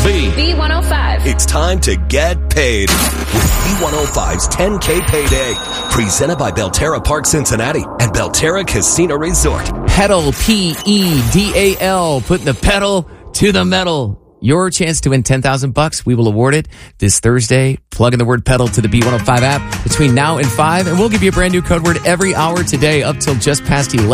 B105. It's time to get paid with B105's 10K Payday. Presented by Belterra Park Cincinnati and Belterra Casino Resort. Pedal, P-E-D-A-L. Putting the pedal to the metal. Your chance to win $10,000. We will award it this Thursday. Plug in the word pedal to the B105 app between now and 5, and we'll give you a brand new code word every hour today up till just past 11.